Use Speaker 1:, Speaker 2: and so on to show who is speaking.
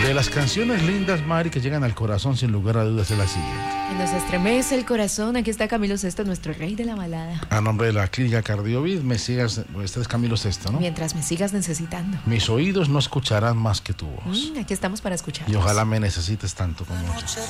Speaker 1: de las canciones lindas, Mari, que llegan al corazón sin lugar a dudas es la siguiente.
Speaker 2: Que nos estremece el corazón. Aquí está Camilo Sesto, nuestro rey de la balada.
Speaker 1: A nombre de la clínica Cardiovid, me sigas, este es Camilo Sesto, ¿no?
Speaker 2: Mientras me sigas necesitando.
Speaker 1: Mis oídos no escucharán más que tu voz.
Speaker 2: Aquí estamos para escuchar.
Speaker 1: Y ojalá me necesites tanto como yo.